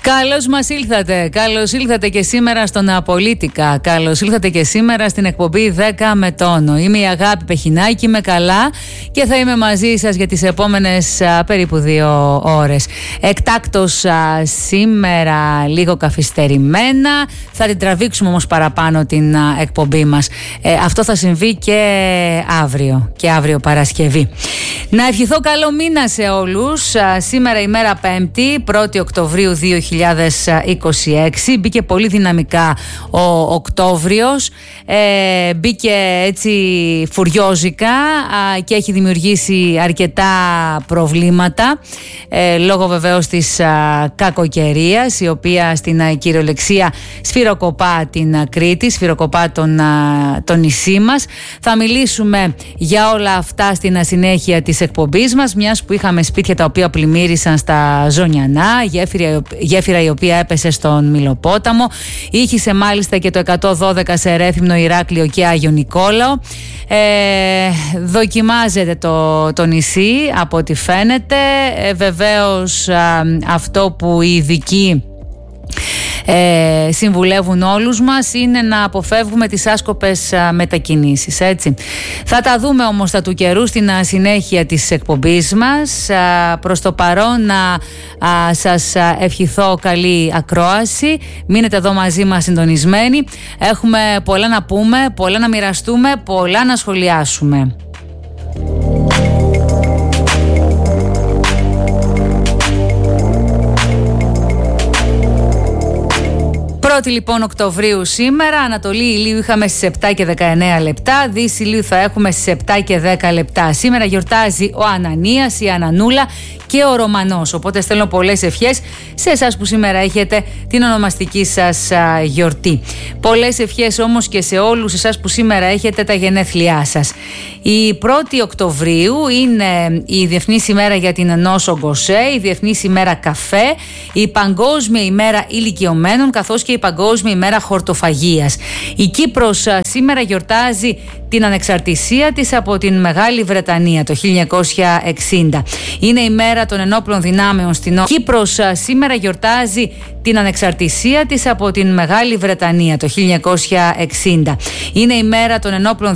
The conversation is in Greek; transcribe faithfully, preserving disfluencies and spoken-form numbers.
Καλώς μας ήλθατε, καλώς ήλθατε και σήμερα στον Απολίτικα, καλώς ήλθατε και σήμερα στην εκπομπή δέκα με τόνο. Είμαι η Αγάπη Πεχινάκη, είμαι καλά και θα είμαι μαζί σας για τις επόμενες α, περίπου δύο ώρες. Εκτάκτως α, σήμερα λίγο καθυστερημένα, θα την τραβήξουμε όμως παραπάνω την α, εκπομπή μας. Ε, αυτό θα συμβεί και αύριο, και αύριο Παρασκευή. Να ευχηθώ καλό μήνα σε όλους. Α, σήμερα ημέρα Πέμπτη, πρώτη Οκτωβρίου δύο χιλιάδες είκοσι έξι. Μπήκε πολύ δυναμικά ο Οκτώβριος, ε, μπήκε έτσι φουριόζικα α, και έχει δημιουργήσει αρκετά προβλήματα ε, λόγω βεβαίως της α, κακοκαιρίας, η οποία στην α, κυριολεξία σφυροκοπά την α, Κρήτη, σφυροκοπά τον, α, το νησί μας. Θα μιλήσουμε για όλα αυτά στην α, συνέχεια της εκπομπής μας, μιας που είχαμε σπίτια τα οποία πλημμύρισαν στα Ζωνιανά, γέφυρα, γέφυρα η οποία έπεσε στον Μηλοπόταμο, ήχησε μάλιστα και το εκατόν δώδεκα σε Ρέθυμνο, Ηράκλειο και Άγιο Νικόλαο. Ε, δοκιμάζεται το, το νησί από ό,τι φαίνεται. Ε, βεβαίως α, αυτό που οι ειδικοί Ε, συμβουλεύουν όλους μας είναι να αποφεύγουμε τις άσκοπες α, μετακινήσεις, έτσι. Θα τα δούμε όμως τα του καιρού στην α, συνέχεια της εκπομπής μας. Α, προς το παρόν να α, σας α, ευχηθώ καλή ακρόαση. Μείνετε εδώ μαζί μας συντονισμένοι. Έχουμε πολλά να πούμε, πολλά να μοιραστούμε, πολλά να σχολιάσουμε. Πρώτη λοιπόν Οκτωβρίου σήμερα, Ανατολή ηλίου είχαμε στις επτά και δεκαεννέα λεπτά, Δύση ηλίου θα έχουμε στις επτά και δέκα λεπτά. Σήμερα γιορτάζει ο Ανανίας, η Ανανούλα και ο Ρωμανός, οπότε στέλνω πολλές ευχές σε εσάς που σήμερα έχετε την ονομαστική σας α, γιορτή. Πολλές ευχές όμως και σε όλους εσάς που σήμερα έχετε τα γενέθλιά σας. Η πρώτη Οκτωβρίου είναι η Διεθνής ημέρα για την νόσο Γκοσέ, η Διεθνής ημέρα καφέ, η Παγκόσμια ημέρα ηλικιωμένων, καθώς και η Παγκόσμια ημέρα χορτοφαγίας. Η Κύπρος α, σήμερα γιορτάζει την ανεξαρτησία της από την Μεγάλη Βρετανία το χίλια εννιακόσια εξήντα. Είναι η μέρα των ενόπλων δυνάμεων στην Νότια. Η Κύπρος α, σήμερα γιορτάζει την ανεξαρτησία της από την Μεγάλη Βρετανία το χίλια εννιακόσια εξήντα. Είναι η μέρα των ενόπλων